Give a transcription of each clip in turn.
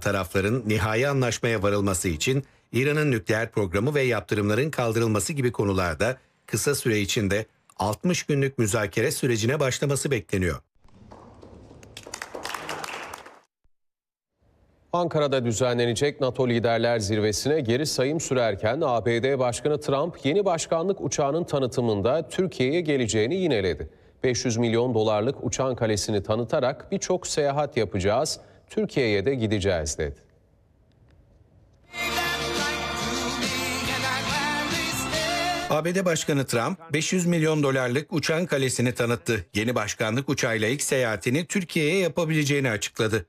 tarafların nihai anlaşmaya varılması için İran'ın nükleer programı ve yaptırımların kaldırılması gibi konularda kısa süre içinde 60 günlük müzakere sürecine başlaması bekleniyor. Ankara'da düzenlenecek NATO Liderler Zirvesi'ne geri sayım sürerken ABD Başkanı Trump yeni başkanlık uçağının tanıtımında Türkiye'ye geleceğini yineledi. 500 milyon dolarlık uçağın kalesini tanıtarak birçok seyahat yapacağız, Türkiye'ye de gideceğiz dedi. ABD Başkanı Trump 500 milyon dolarlık uçağın kalesini tanıttı. Yeni başkanlık uçağıyla ilk seyahatini Türkiye'ye yapabileceğini açıkladı.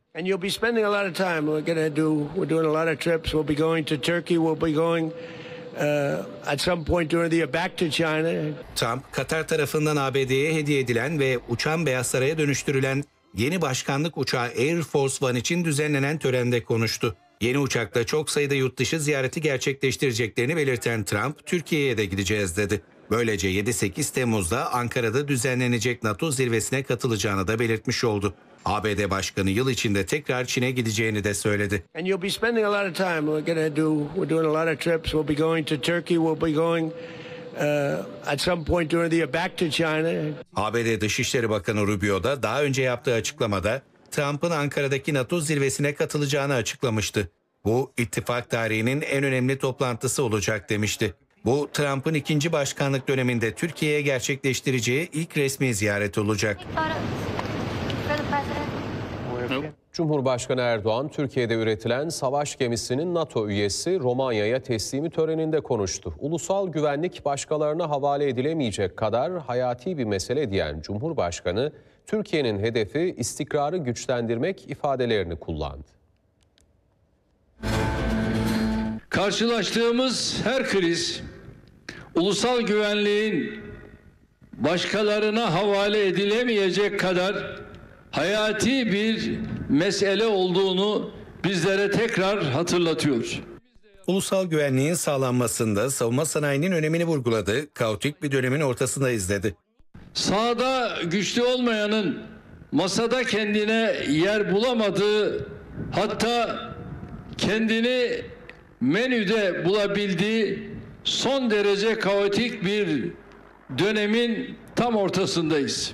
We're doing a lot of trips. We'll be going to Turkey. We'll be going at some point during the year back to China. Trump, Katar tarafından ABD'ye hediye edilen ve uçan Beyaz Saray'a dönüştürülen yeni başkanlık uçağı Air Force One için düzenlenen törende konuştu. Yeni uçakla çok sayıda yurt dışı ziyareti gerçekleştireceklerini belirten Trump, Türkiye'ye de gideceğiz dedi. Böylece 7-8 Temmuz'da Ankara'da düzenlenecek NATO zirvesine katılacağını da belirtmiş oldu. ABD Başkanı yıl içinde tekrar Çin'e gideceğini de söyledi. We're doing a lot of trips. We'll be going to Turkey. We'll be going at some point during the year back to China. ABD Dışişleri Bakanı Rubio da daha önce yaptığı açıklamada Trump'ın Ankara'daki NATO zirvesine katılacağını açıklamıştı. Bu ittifak tarihinin en önemli toplantısı olacak demişti. Bu Trump'ın ikinci başkanlık döneminde Türkiye'ye gerçekleştireceği ilk resmi ziyaret olacak. Cumhurbaşkanı Erdoğan, Türkiye'de üretilen savaş gemisinin NATO üyesi Romanya'ya teslimi töreninde konuştu. Ulusal güvenlik başkalarına havale edilemeyecek kadar hayati bir mesele diyen Cumhurbaşkanı, Türkiye'nin hedefi istikrarı güçlendirmek ifadelerini kullandı. Karşılaştığımız her kriz, ulusal güvenliğin başkalarına havale edilemeyecek kadar hayati bir mesele olduğunu bizlere tekrar hatırlatıyor. Ulusal güvenliğin sağlanmasında savunma sanayinin önemini vurguladı, kaotik bir dönemin ortasındayız dedi. Sahada güçlü olmayanın masada kendine yer bulamadığı, hatta kendini menüde bulabildiği son derece kaotik bir dönemin tam ortasındayız.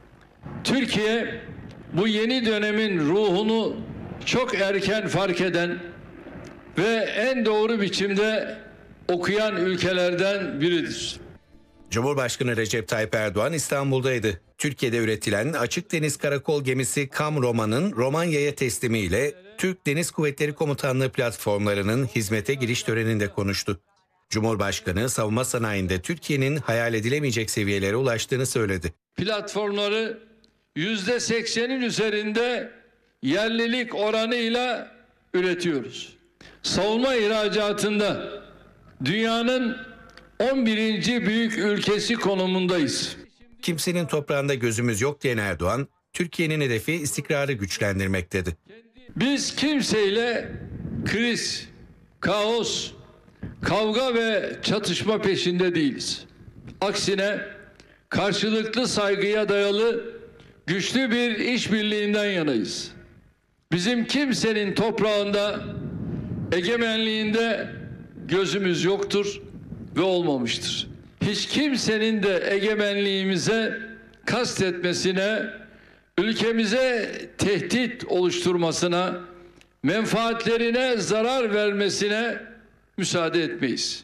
Türkiye bu yeni dönemin ruhunu çok erken fark eden ve en doğru biçimde okuyan ülkelerden biridir. Cumhurbaşkanı Recep Tayyip Erdoğan İstanbul'daydı. Türkiye'de üretilen açık deniz karakol gemisi Kam Roma'nın Romanya'ya teslimiyle Türk Deniz Kuvvetleri Komutanlığı platformlarının hizmete giriş töreninde konuştu. Cumhurbaşkanı savunma sanayinde Türkiye'nin hayal edilemeyecek seviyelere ulaştığını söyledi. Platformları %80'in üzerinde yerlilik oranıyla üretiyoruz. Savunma ihracatında dünyanın 11. büyük ülkesi konumundayız. Kimsenin toprağında gözümüz yok diyen Erdoğan, Türkiye'nin hedefi istikrarı güçlendirmek dedi. Biz kimseyle kriz, kaos, kavga ve çatışma peşinde değiliz. Aksine karşılıklı saygıya dayalı güçlü bir işbirliğinden yanayız. Bizim kimsenin toprağında, egemenliğinde gözümüz yoktur ve olmamıştır. Hiç kimsenin de egemenliğimize kastetmesine, ülkemize tehdit oluşturmasına, menfaatlerine zarar vermesine müsaade etmeyiz.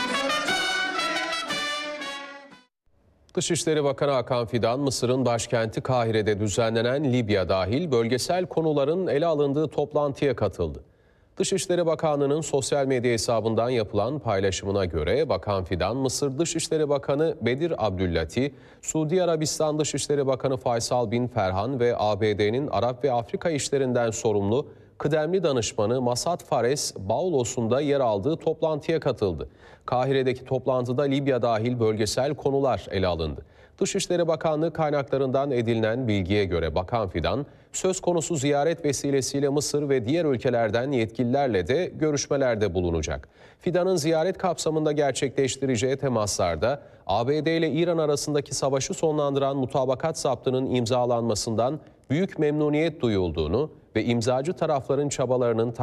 Dışişleri Bakanı Hakan Fidan, Mısır'ın başkenti Kahire'de düzenlenen Libya dahil bölgesel konuların ele alındığı toplantıya katıldı. Dışişleri Bakanlığı'nın sosyal medya hesabından yapılan paylaşımına göre Bakan Fidan, Mısır Dışişleri Bakanı Bedir Abdülati, Suudi Arabistan Dışişleri Bakanı Faysal bin Ferhan ve ABD'nin Arap ve Afrika işlerinden sorumlu kıdemli danışmanı Masad Fares Bağlos'un da yer aldığı toplantıya katıldı. Kahire'deki toplantıda Libya dahil bölgesel konular ele alındı. Dışişleri Bakanlığı kaynaklarından edinilen bilgiye göre Bakan Fidan, söz konusu ziyaret vesilesiyle Mısır ve diğer ülkelerden yetkililerle de görüşmelerde bulunacak. Fidan'ın ziyaret kapsamında gerçekleştireceği temaslarda ABD ile İran arasındaki savaşı sonlandıran mutabakat zaptının imzalanmasından büyük memnuniyet duyulduğunu ve imzacı tarafların çabalarının